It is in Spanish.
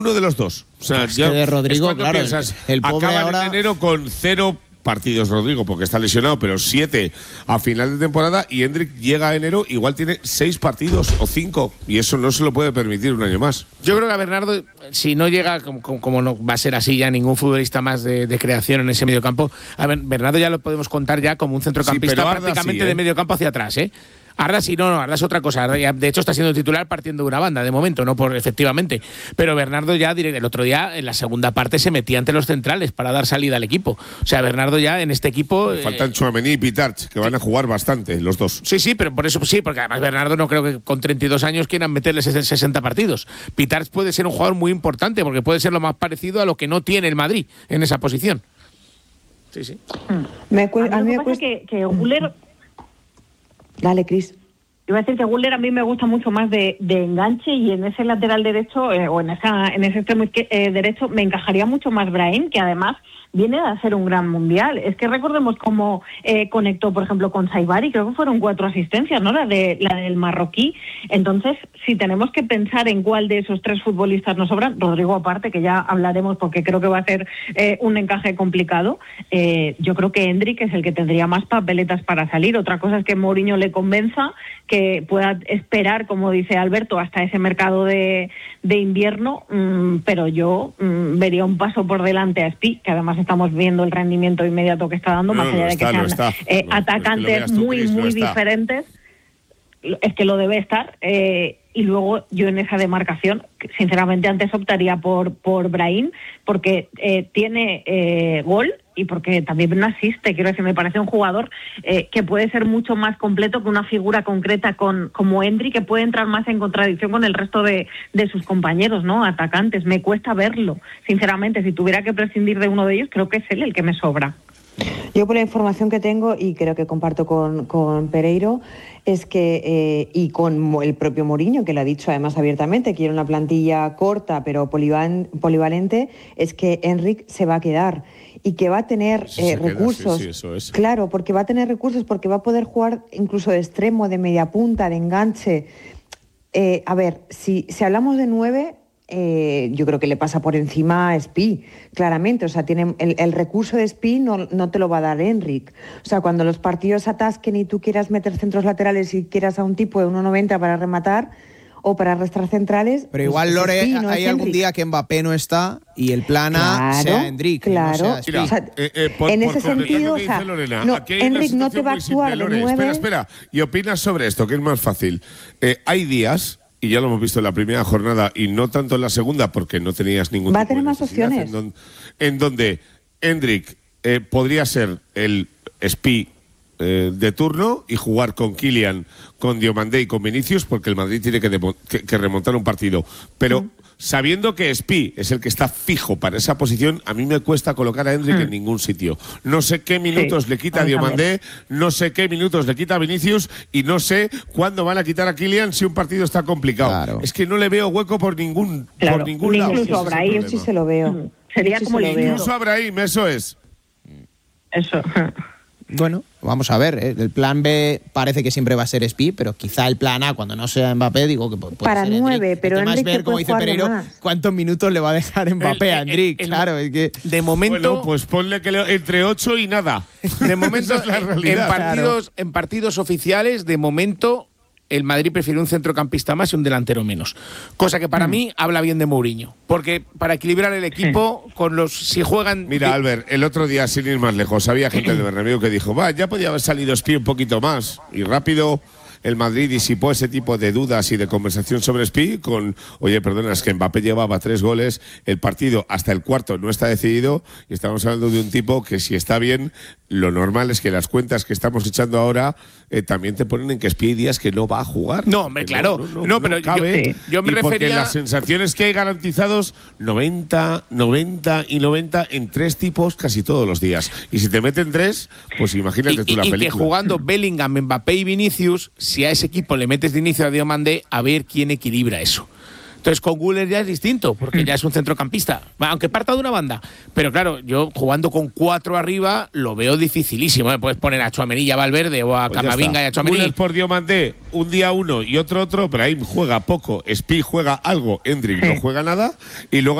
uno de los dos. O sea, es que de Rodrigo, claro, piensas, el pobre acaba ahora en enero con 0 partidos Rodrigo porque está lesionado, pero 7 a final de temporada, y Hendrik llega a enero, igual tiene 6 partidos o 5, y eso no se lo puede permitir un año más. Yo creo que a Bernardo, si no llega, como no va a ser así ya ningún futbolista más de creación en ese mediocampo, a ver, Bernardo ya lo podemos contar ya como un centrocampista prácticamente de mediocampo hacia atrás, ¿eh? Arda sí, no, Arda es otra cosa. Arda, de hecho, está siendo titular partiendo de una banda, de momento, no por efectivamente. Pero Bernardo ya, el otro día, en la segunda parte, se metía ante los centrales para dar salida al equipo. O sea, Bernardo ya en este equipo… Faltan Tchouaméni y Pitarch, que van a jugar bastante, los dos. Sí, pero por eso sí, porque además Bernardo no creo que con 32 años quieran meterle 60 partidos. Pitarch puede ser un jugador muy importante, porque puede ser lo más parecido a lo que no tiene el Madrid en esa posición. Sí. A mí me cuesta que Güler… Dale, Cris. Iba a decir que Güler a mí me gusta mucho más de enganche, y en ese lateral derecho o en ese extremo derecho me encajaría mucho más Brahim, que además viene a hacer un gran mundial. Es que recordemos cómo conectó, por ejemplo, con Saibari, creo que fueron 4 asistencias, ¿no? La del marroquí. Entonces, si tenemos que pensar en cuál de esos 3 futbolistas nos sobran, Rodrigo aparte, que ya hablaremos porque creo que va a ser un encaje complicado, yo creo que Hendrik es el que tendría más papeletas para salir. Otra cosa es que Mourinho le convenza, que pueda esperar, como dice Alberto, hasta ese mercado de invierno, pero yo vería un paso por delante a Spi, que además estamos viendo el rendimiento inmediato que está dando, más allá de que sean atacantes muy diferentes. Es que lo debe estar, y luego yo en esa demarcación, sinceramente, antes optaría por Brahim, porque tiene gol y porque también asiste. Quiero decir, me parece un jugador que puede ser mucho más completo que una figura concreta como Hendrik, que puede entrar más en contradicción con el resto de sus compañeros, ¿no? Atacantes. Me cuesta verlo, sinceramente. Si tuviera que prescindir de uno de ellos, creo que es él el que me sobra. Yo, por la información que tengo, y creo que comparto con Pereiro, es que, y con el propio Mourinho, que lo ha dicho además abiertamente, quiere una plantilla corta pero polivalente, es que Hendrik se va a quedar y que va a tener recursos. Sí, eso es. Claro, porque va a tener recursos, porque va a poder jugar incluso de extremo, de media punta, de enganche. A ver, si hablamos de 9… yo creo que le pasa por encima a Spi, claramente. O sea, tiene el recurso de Spi no te lo va a dar Hendrik. O sea, cuando los partidos atasquen y tú quieras meter centros laterales y quieras a un tipo de 1,90 para rematar o para arrastrar centrales… Pero igual, Lore, hay algún día que Mbappé no está y el plan A sea Hendrik. Claro, no sea o sea, en ese sentido, o sea, Hendrik no te va a actuar de 9… Espera. ¿Y opinas sobre esto? Que es más fácil. Hay días… Y ya lo hemos visto en la primera jornada y no tanto en la segunda, porque no tenías ningún va a tener más opciones. En donde Hendrik podría ser el Spi de turno y jugar con Kylian, con Diomandé y con Vinicius, porque el Madrid tiene que remontar un partido. Pero sabiendo que Spi es el que está fijo para esa posición, a mí me cuesta colocar a Hendrik en ningún sitio. No sé qué minutos le quita a Diomandé, no sé qué minutos le quita a Vinicius, y no sé cuándo van a quitar a Kylian si un partido está complicado. Claro. Es que no le veo hueco por ningún lado. Incluso a Brahim sí se lo veo. Sería como el incluso a Brahim, eso es. Eso. Bueno, vamos a ver, el plan B parece que siempre va a ser Spi, pero quizá el plan A, cuando no sea Mbappé, digo que puede para ser 9, Hendrik. pero Hendrik ver, como dice Pereiro, cuántos minutos le va a dejar Mbappé a Hendrik. Claro, es que de momento… Bueno, pues ponle que entre 8 y nada. De momento, es la realidad. en partidos oficiales, de momento… el Madrid prefiere un centrocampista más y un delantero menos. Cosa que para mí habla bien de Mourinho. Porque para equilibrar el equipo, con los si juegan… Mira, Albert, el otro día, sin ir más lejos, había gente del Bernabéu que dijo, ya podía haber salido Spi un poquito más. Y rápido el Madrid disipó ese tipo de dudas y de conversación sobre Spi con, oye, perdona, es que Mbappé llevaba 3 goles, el partido hasta el cuarto no está decidido, y estamos hablando de un tipo que, si está bien, lo normal es que las cuentas que estamos echando ahora también te ponen en que Spi hay días que no va a jugar. No, hombre, claro. No, pero cabe, yo me refería… Porque las sensaciones que hay garantizados 90 y 90 en 3 tipos casi todos los días. Y si te meten 3, pues imagínate tú la película. Y que jugando Bellingham, Mbappé y Vinicius, si a ese equipo le metes de inicio a Diomandé, a ver quién equilibra eso. Entonces con Güler ya es distinto, porque ya es un centrocampista, aunque parta de una banda. Pero claro, yo jugando con 4 arriba lo veo dificilísimo. Puedes poner a Tchouaméni y a Valverde o a Camavinga y a Tchouaméni. Güler por Diomandé, un día uno y otro, pero ahí juega poco. Spi juega algo, Endrick no juega nada, y luego